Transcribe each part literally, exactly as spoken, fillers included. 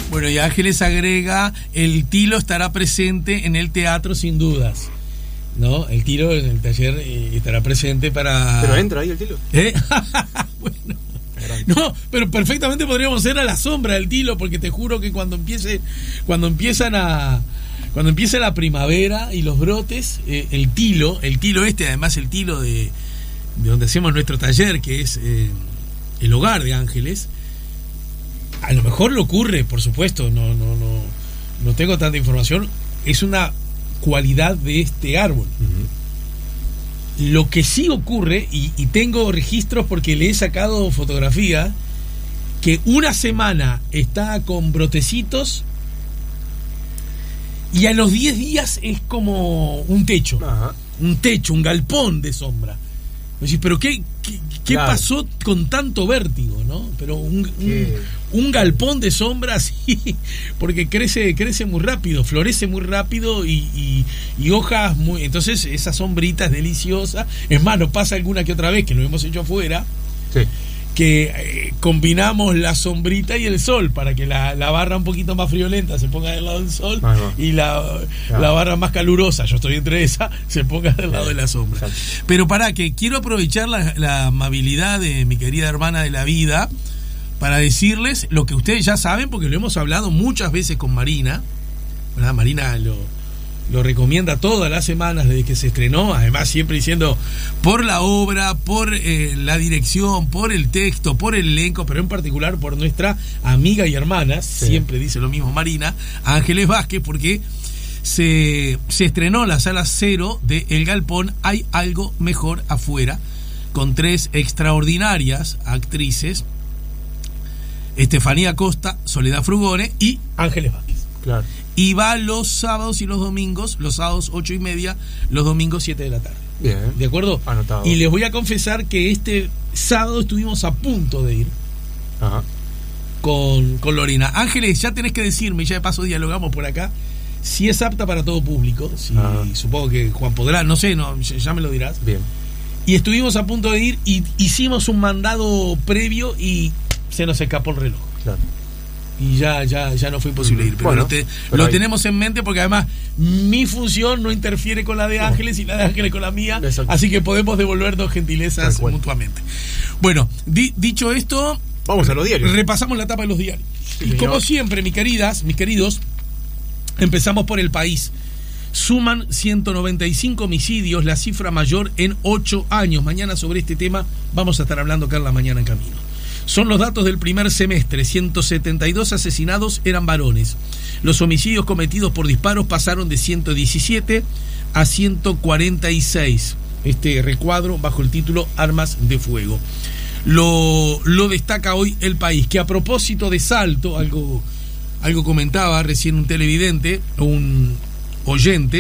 Bueno, y Ángeles agrega, el Tilo estará presente en el teatro sin dudas. ¿No? El Tilo en el taller eh, estará presente para... Pero entra ahí el Tilo. ¿Eh? Bueno. No, pero perfectamente podríamos ser a la sombra del Tilo, porque te juro que cuando empiece, cuando empiezan a... Cuando empieza la primavera y los brotes, eh, el Tilo, el Tilo este, además el Tilo de, de donde hacemos nuestro taller, que es eh, el hogar de Ángeles, a lo mejor le ocurre, por supuesto, no, no, no, no tengo tanta información, es una cualidad de este árbol. Uh-huh. Lo que sí ocurre, y, y tengo registros porque le he sacado fotografía, que una semana está con brotecitos y a los diez días es como un techo. Ajá. Un techo, un galpón de sombra. Pero ¿qué, qué, qué claro. pasó con tanto vértigo, no? Pero un, un, un galpón de sombra así, porque crece crece muy rápido, florece muy rápido y, y, y hojas muy... Entonces esa sombrita es deliciosa. Es más, nos pasa alguna que otra vez que lo hemos hecho afuera, sí. que eh, combinamos la sombrita y el sol para que la, la barra un poquito más friolenta se ponga del lado del sol ah, no. y la, ah. la barra más calurosa, yo estoy entre esa, se ponga del lado de la sombra. Exacto. Pero para que quiero aprovechar la, la amabilidad de mi querida hermana de la vida para decirles lo que ustedes ya saben, porque lo hemos hablado muchas veces con Marina, ¿verdad? Marina lo... lo recomienda todas las semanas desde que se estrenó, además siempre diciendo por la obra, por eh, la dirección, por el texto, por el elenco, pero en particular por nuestra amiga y hermana, sí. siempre dice lo mismo Marina, Ángeles Vázquez, porque se, se estrenó la sala cero de El Galpón, Hay algo mejor afuera, con tres extraordinarias actrices, Estefanía Costa, Soledad Frugone y Ángeles Vázquez. Claro. Y va los sábados y los domingos, los sábados ocho y media, los domingos siete de la tarde. Bien. ¿De acuerdo? Anotado. Y les voy a confesar que este sábado estuvimos a punto de ir. Ajá. Con, con Lorena. Ángeles, ya tenés que decirme, ya de paso dialogamos por acá, si es apta para todo público. Si, supongo que Juan podrá, no sé, no, ya me lo dirás. Bien. Y estuvimos a punto de ir y hicimos un mandado previo y se nos escapó el reloj. Claro. Y ya ya ya no fue imposible ir, pero, bueno, lo, te, pero lo tenemos en mente porque además mi función no interfiere con la de Ángeles y la de Ángeles con la mía. Exacto. Así que podemos devolvernos gentilezas mutuamente. Bueno, di, dicho esto, vamos a los diarios. Repasamos la etapa de los diarios. Sí, y señor. Como siempre, mis queridas, mis queridos, empezamos por El País. Suman ciento noventa y cinco homicidios, la cifra mayor en ocho años. Mañana sobre este tema vamos a estar hablando acá en La Mañana en Camino. Son los datos del primer semestre. ciento setenta y dos asesinados eran varones. Los homicidios cometidos por disparos pasaron de ciento diecisiete a ciento cuarenta y seis. Este recuadro bajo el título Armas de Fuego. Lo, lo destaca hoy El País, que a propósito de Salto, algo, algo comentaba recién un televidente, un oyente,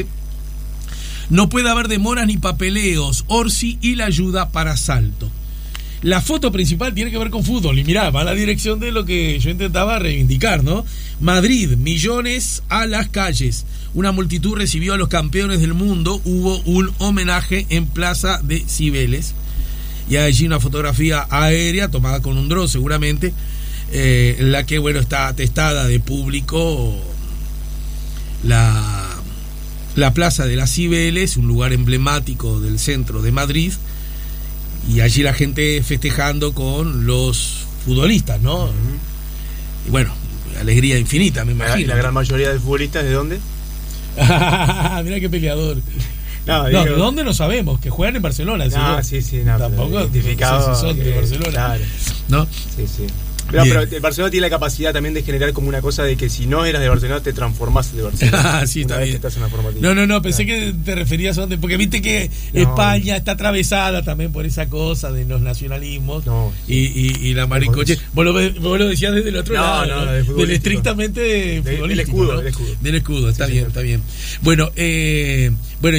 no puede haber demoras ni papeleos. Orsi y la ayuda para Salto. La foto principal tiene que ver con fútbol y mirá, va a la dirección de lo que yo intentaba reivindicar, ¿no? Madrid, millones a las calles. Una multitud recibió a los campeones del mundo. Hubo un homenaje en Plaza de Cibeles. Y allí una fotografía aérea tomada con un dron seguramente, eh, en la que, bueno, está atestada de público la, la Plaza de las Cibeles, un lugar emblemático del centro de Madrid. Y allí la gente festejando con los futbolistas, ¿no? Uh-huh. Y bueno, alegría infinita, me imagino. ¿Y la gran mayoría de futbolistas de dónde? Mirá qué peleador. No, no, digo, ¿de dónde no sabemos? Que juegan en Barcelona. No, ¿sí? sí, sí, no. Tampoco identificado, no sé si son que, de Barcelona. Claro. ¿No? Sí, sí. Pero, pero el Barcelona tiene la capacidad también de generar como una cosa de que si no eras de Barcelona te transformás de Barcelona. Ah, sí, está bien. Estás en la no, no, no, pensé claro. que te referías a dónde, porque viste que no, España está atravesada también por esa cosa de los nacionalismos no, sí. y, y, y la maricoche. Vos lo, vos lo decías desde el otro no, lado, no, ¿no? De del estrictamente de, del escudo, ¿no? del escudo. Del escudo, está sí, bien, sí. está bien. Bueno, eh, bueno.